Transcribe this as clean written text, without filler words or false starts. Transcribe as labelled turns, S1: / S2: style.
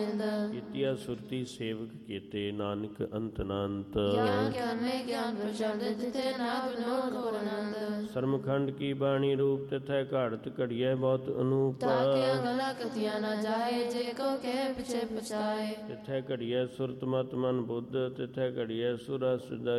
S1: ਜਿੰਦ
S2: ਕੀਤੀਆ ਸੁਰਤੀ ਸੇਵਕ ਕੀਤੇ ਨਾਨਕ ਅੰਤ ਨਾ ਅੰਤ
S1: ਗਿਆਨ ਗਿਆਨੇ ਗਿਆਨ ਪ੍ਰਚੰਡ ਜਿਤੇ ਨਾ ਬਿਨੋਦ ਕੋ ਆਨੰਦ
S2: ਸਰਮਖੰਡ ਕੀ ਬਾਣੀ ਰੂਪ ਤਿਥੈ ਘਾੜਤ ਘੜੀਐ ਬਹੁਤ ਅਨੂਪ
S1: ਤਾਕਿ ਗਲਾ ਕਥਿਆ ਨਾ ਜਾਏ ਜੇ ਕੋ ਕਹਿ ਪਿਛੇ ਪਛਾਏ
S2: ਤਿਥੈ ਘੜੀਐ ਸੁਰਤ ਮਤ ਮਨ ਬੁੱਧ ਤਿਥੈ ਘੜੀਐ ਸੁਰ ਅਸ